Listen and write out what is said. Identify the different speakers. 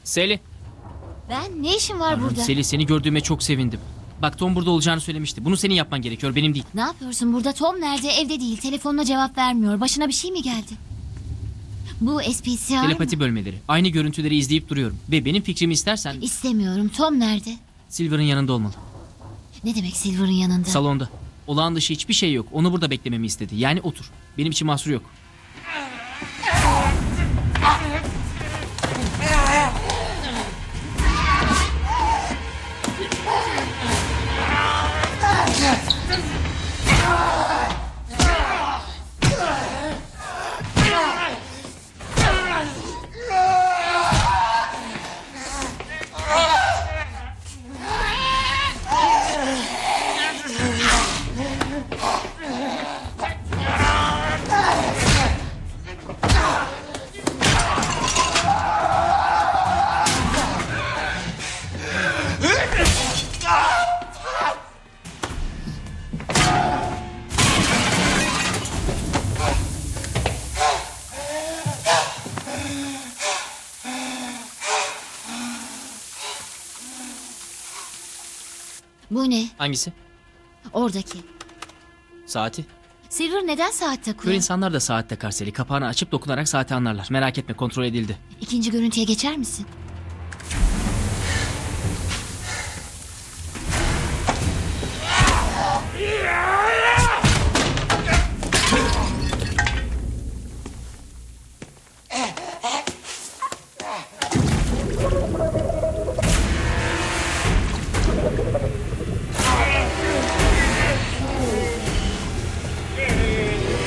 Speaker 1: Sally.
Speaker 2: Ben ne işim var
Speaker 1: Tanrım,
Speaker 2: burada?
Speaker 1: Sally, seni gördüğüme çok sevindim. Bak, Tom burada olacağını söylemişti. Bunu senin yapman gerekiyor, benim değil.
Speaker 2: Ne yapıyorsun burada? Tom nerede? Evde değil. Telefonuna cevap vermiyor. Başına bir şey mi geldi? Bu SPCR
Speaker 1: Telepati
Speaker 2: mı?
Speaker 1: bölmeleri. Aynı görüntüleri izleyip duruyorum. Ve benim fikrimi istersen
Speaker 2: İstemiyorum. Tom nerede?
Speaker 1: Silver'ın yanında olmalı.
Speaker 2: Ne demek Silver'ın yanında?
Speaker 1: Salonda. Olağan dışı hiçbir şey yok. Onu burada beklememi istedi. Yani otur. Benim için mahsur yok.
Speaker 2: Bu ne?
Speaker 1: Hangisi?
Speaker 2: Oradaki.
Speaker 1: Saati.
Speaker 2: Silver neden saat
Speaker 1: Kör
Speaker 2: takıyor?
Speaker 1: insanlar da saat takar Sally. Kapağını açıp dokunarak saati anlarlar. Merak etme, kontrol edildi.
Speaker 2: İkinci görüntüye geçer misin?